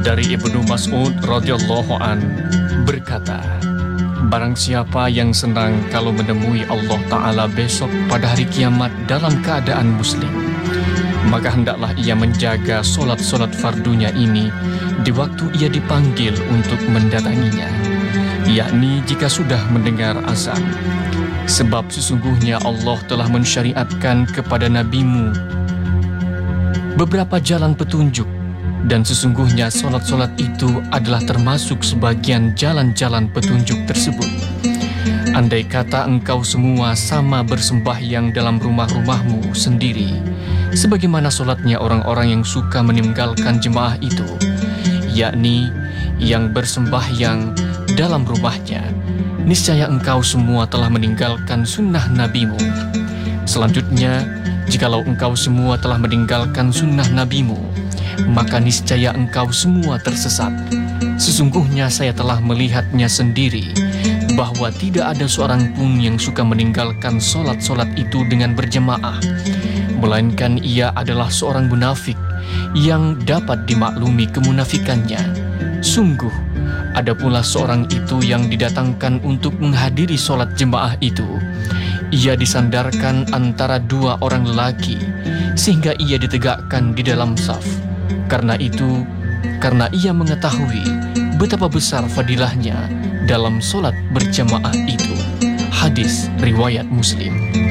Dari Ibnu Mas'ud radhiyallahu an berkata, barang siapa yang senang kalau menemui Allah Ta'ala besok pada hari kiamat dalam keadaan muslim, maka hendaklah ia menjaga solat-solat fardunya ini di waktu ia dipanggil untuk mendatanginya, yakni jika sudah mendengar azan. Sebab sesungguhnya Allah telah mensyariatkan kepada nabimu beberapa jalan petunjuk, dan sesungguhnya solat-solat itu adalah termasuk sebagian jalan-jalan petunjuk tersebut. Andai kata engkau semua sama bersembahyang dalam rumah-rumahmu sendiri, sebagaimana solatnya orang-orang yang suka meninggalkan jemaah itu, yakni yang bersembahyang dalam rumahnya, niscaya engkau semua telah meninggalkan sunnah nabimu. Selanjutnya, jikalau engkau semua telah meninggalkan sunnah nabimu, maka niscaya engkau semua tersesat. Sesungguhnya saya telah melihatnya sendiri, bahwa tidak ada seorang pun yang suka meninggalkan solat-solat itu dengan berjemaah, melainkan ia adalah seorang munafik yang dapat dimaklumi kemunafikannya. Sungguh, ada pula seorang itu yang didatangkan untuk menghadiri solat jemaah itu. Ia disandarkan antara dua orang lelaki, sehingga ia ditegakkan di dalam saf. Karena ia mengetahui betapa besar fadilahnya dalam solat berjamaah itu. Hadis riwayat Muslim.